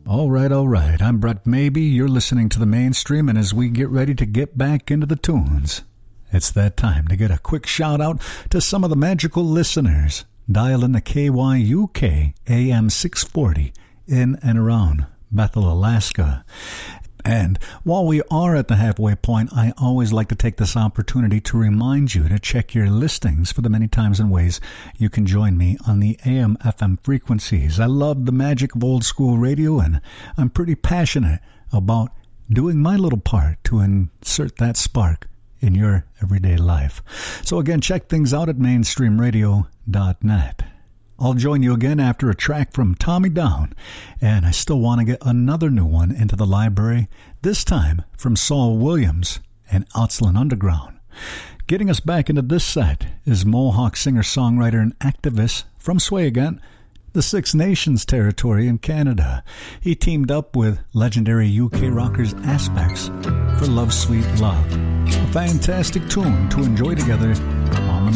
All right. I'm Brett Maybe. You're listening to the Mainstream, and as we get ready to get back into the tunes, it's that time to get a quick shout out to some of the magical listeners. Dial in the KYUK AM 640 in and around Bethel, Alaska. And while we are at the halfway point, I always like to take this opportunity to remind you to check your listings for the many times and ways you can join me on the AM/FM frequencies. I love the magic of old school radio, and I'm pretty passionate about doing my little part to insert that spark in your everyday life. So again, check things out at mainstreamradio.net. I'll join you again after a track from Tommy Down, and I still want to get another new one into the library, this time from Saul Williams and Outland Underground. Getting us back into this set is Mohawk singer-songwriter and activist from Swayagat, the Six Nations territory in Canada. He teamed up with legendary UK rockers Aspects for Love Sweet Love, a fantastic tune to enjoy together